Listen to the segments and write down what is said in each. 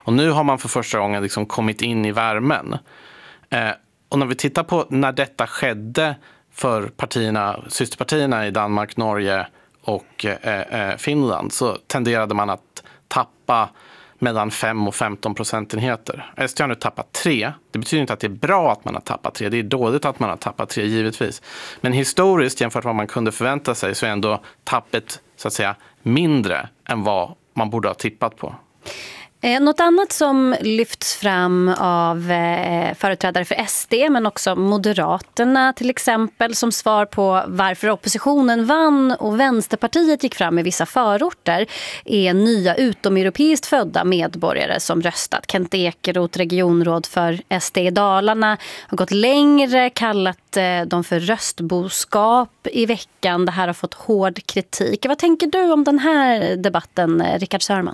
Och nu har man för första gången liksom kommit in i värmen. Och när vi tittar på när detta skedde för systerpartierna i Danmark, Norge och Finland, så tenderade man att tappa mellan 5 och 15 procentenheter. SD har nu tappat 3. Det betyder inte att det är bra att man har tappat 3. Det är dåligt att man har tappat 3, givetvis. Men historiskt, jämfört med vad man kunde förvänta sig, så är ändå tappet så att säga mindre än vad man borde ha tippat på. Något annat som lyfts fram av företrädare för SD men också Moderaterna till exempel som svar på varför oppositionen vann och Vänsterpartiet gick fram i vissa förorter är nya utomeuropeiskt födda medborgare som röstat. Kent Ekeroth, regionråd för SD i Dalarna, har gått längre, kallat dem för röstboskap i veckan. Det här har fått hård kritik. Vad tänker du om den här debatten, Rickard Sörman?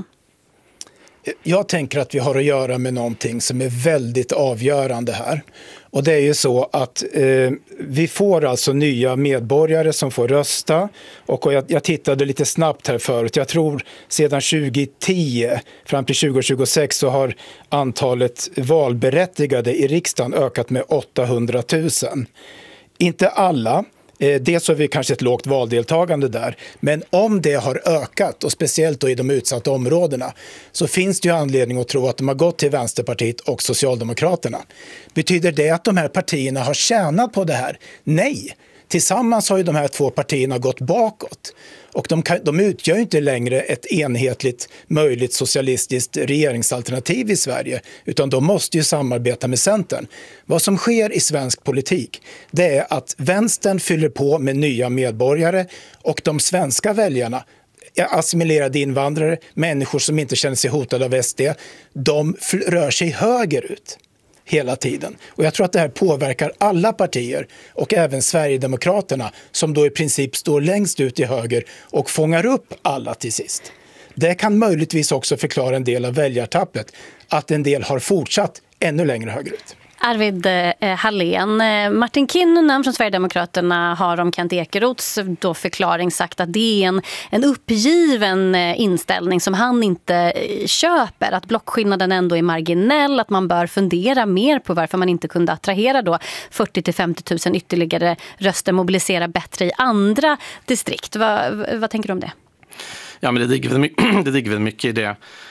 Jag tänker att vi har att göra med någonting som är väldigt avgörande här. Och det är ju så att vi får alltså nya medborgare som får rösta. Och jag tittade lite snabbt här förut. Jag tror sedan 2010 fram till 2026 så har antalet valberättigade i riksdagen ökat med 800 000. Inte alla. Dels har vi kanske ett lågt valdeltagande där, men om det har ökat och speciellt då i de utsatta områdena så finns det ju anledning att tro att de har gått till Vänsterpartiet och Socialdemokraterna. Betyder det att de här partierna har tjänat på det här? Nej. Tillsammans har ju de här två partierna gått bakåt. Och de utgör ju inte längre ett enhetligt möjligt socialistiskt regeringsalternativ i Sverige, utan de måste ju samarbeta med Centern. Vad som sker i svensk politik, det är att vänstern fyller på med nya medborgare och de svenska väljarna, assimilerade invandrare, människor som inte känner sig hotade av SD, de rör sig högerut hela tiden. Och jag tror att det här påverkar alla partier och även Sverigedemokraterna som då i princip står längst ut i höger och fångar upp alla till sist. Det kan möjligtvis också förklara en del av väljartappet, att en del har fortsatt ännu längre högerut. Arvid Hallén, Martin Kinnunen från Sverigedemokraterna har om Kent Ekeroths då förklaring sagt att det är en uppgiven inställning som han inte köper. Att blockskillnaden ändå är marginell, att man bör fundera mer på varför man inte kunde attrahera då 40 till 50 000 ytterligare röster, mobilisera bättre i andra distrikt. Vad tänker du om det? Ja, men det ligger väl mycket i det.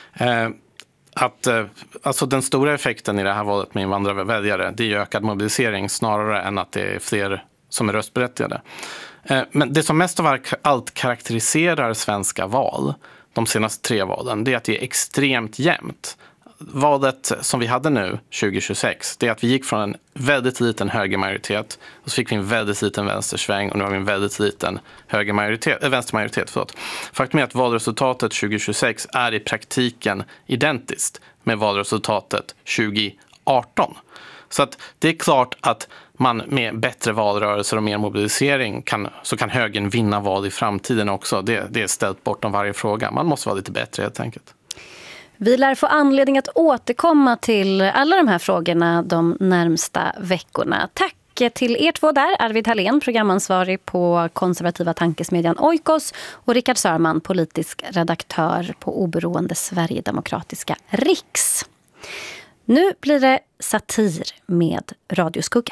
Alltså den stora effekten i det här valet med invandrarväljare, det är ju ökad mobilisering snarare än att det är fler som är röstberättigade. Men det som mest av allt karaktäriserar svenska val, de senaste 3 valen, det är att det är extremt jämnt. Valet som vi hade nu 2026, det är att vi gick från en väldigt liten högermajoritet och så fick vi en väldigt liten vänstersväng och nu har vi en väldigt liten vänstermajoritet. Faktum är att valresultatet 2026 är i praktiken identiskt med valresultatet 2018. Så att det är klart att man med bättre valrörelser och mer mobilisering kan högern vinna val i framtiden också. Det är ställt bortom varje fråga. Man måste vara lite bättre helt enkelt. Vi lär få anledning att återkomma till alla de här frågorna de närmsta veckorna. Tack till er två där, Arvid Hallén, programansvarig på konservativa tankesmedjan Oikos, och Rickard Sörman, politisk redaktör på oberoende Sverigedemokratiska Riks. Nu blir det satir med Radioskugga.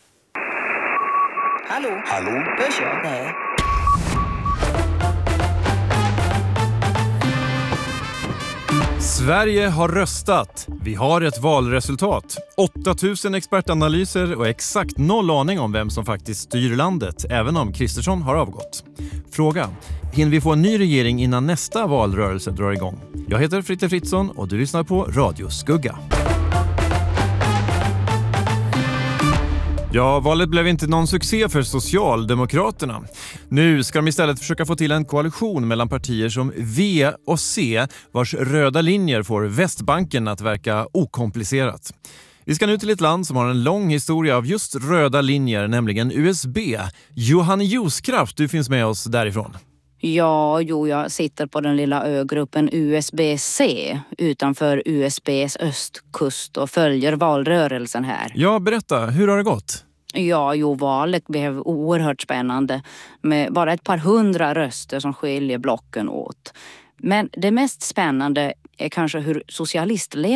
Hallå? Hörs jag? Nej. Sverige har röstat. Vi har ett valresultat. 8000 expertanalyser och exakt 0 aning om vem som faktiskt styr landet, även om Kristersson har avgått. Fråga: hinner vi få en ny regering innan nästa valrörelse drar igång? Jag heter Fritte Fritzson och du lyssnar på Radioskugga. Ja, valet blev inte någon succé för Socialdemokraterna. Nu ska de istället försöka få till en koalition mellan partier som V och C, vars röda linjer får Västbanken att verka okomplicerat. Vi ska nu till ett land som har en lång historia av just röda linjer, nämligen USB. Johanne Ljuskraft, du finns med oss därifrån. Ja, jag sitter på den lilla ögruppen USB-C utanför USBs östkust och följer valrörelsen här. Ja, berätta, hur har det gått? Ja, valet blev oerhört spännande med bara ett par 100 röster som skiljer blocken åt. Men det mest spännande är kanske hur socialistledare